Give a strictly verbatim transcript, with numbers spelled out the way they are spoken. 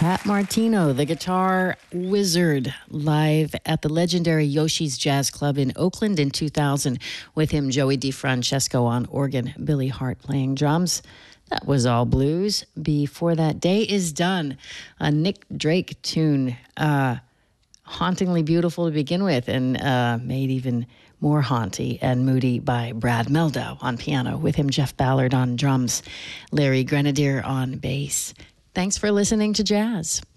Pat Martino, the guitar wizard, live at the legendary Yoshi's Jazz Club in Oakland in two thousand. With him, Joey DeFrancesco on organ, Billy Hart playing drums. That was all blues. Before that, Day Is Done, a Nick Drake tune, uh, hauntingly beautiful to begin with, and uh, made even more haunty and moody by Brad Meldow on piano. With him, Jeff Ballard on drums, Larry Grenadier on bass. Thanks for listening to Jazz.